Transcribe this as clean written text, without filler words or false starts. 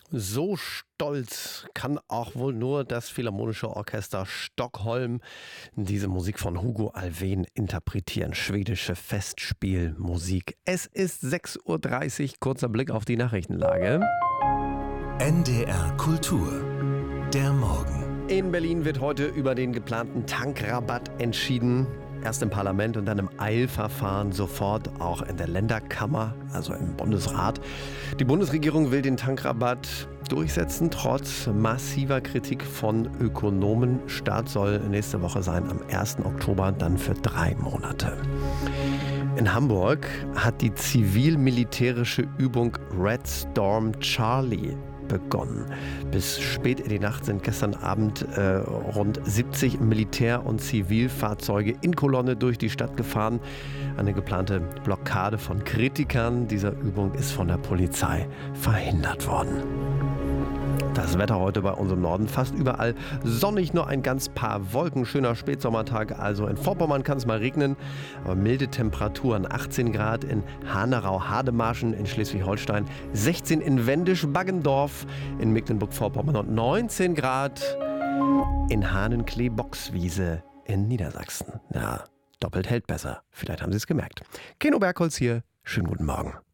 So stolz kann auch wohl nur das Philharmonische Orchester Stockholm diese Musik von Hugo Alfvén interpretieren. Schwedische Festspielmusik. Es ist 6:30 Uhr, kurzer Blick auf die Nachrichtenlage. NDR Kultur. Der Morgen. In Berlin wird heute über den geplanten Tankrabatt entschieden. Erst im Parlament und dann im Eilverfahren, sofort auch in der Länderkammer, also im Bundesrat. Die Bundesregierung will den Tankrabatt durchsetzen, trotz massiver Kritik von Ökonomen. Start soll nächste Woche sein, am 1. Oktober, dann für 3 Monate. In Hamburg hat die zivil-militärische Übung Red Storm Charlie begonnen. Bis spät in die Nacht sind gestern Abend rund 70 Militär- und Zivilfahrzeuge in Kolonne durch die Stadt gefahren. Eine geplante Blockade von Kritikern dieser Übung ist von der Polizei verhindert worden. Das Wetter heute bei uns im Norden fast überall sonnig, nur ein ganz paar Wolken. Schöner Spätsommertag, also in Vorpommern kann es mal regnen, aber milde Temperaturen. 18 Grad in Hanau-Hademarschen in Schleswig-Holstein, 16 in Wendisch-Baggendorf in Mecklenburg-Vorpommern und 19 Grad in Hahnenklee-Boxwiese in Niedersachsen. Ja, doppelt hält besser. Vielleicht haben Sie es gemerkt. Keno Bergholz hier, schönen guten Morgen.